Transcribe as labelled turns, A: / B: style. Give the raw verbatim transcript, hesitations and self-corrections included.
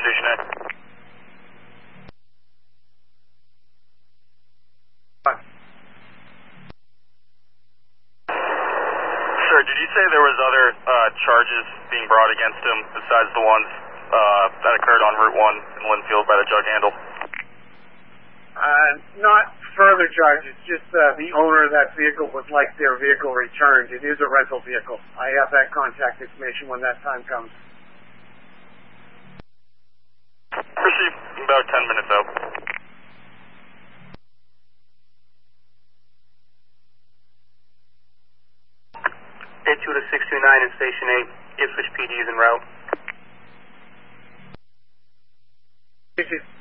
A: Station A. Sir, did you say there was other uh, charges being brought against him besides the ones uh, that occurred on Route one in Linfield by the jug handle?
B: Uh, not further charges, just uh, the owner of that vehicle would like their vehicle returned. It is a rental vehicle. I have that contact information when that time comes.
A: Proceed. About ten minutes out.
C: eight two to six two nine in Station eight. Ipswich P D is en route.
B: This is